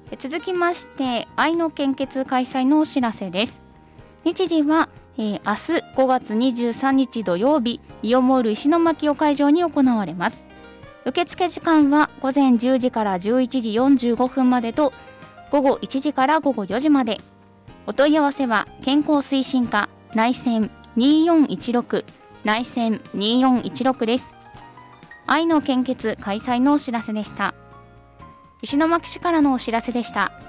続きまして愛の献血開催のお知らせです。日時は、明日5月23日土曜日、イオモール石巻を会場に行われます。受付時間は午前10時から11時45分までと午後1時から午後4時まで。お問い合わせは健康推進課内線2416内線2416です。愛の献血開催のお知らせでした。石巻市からのお知らせでした。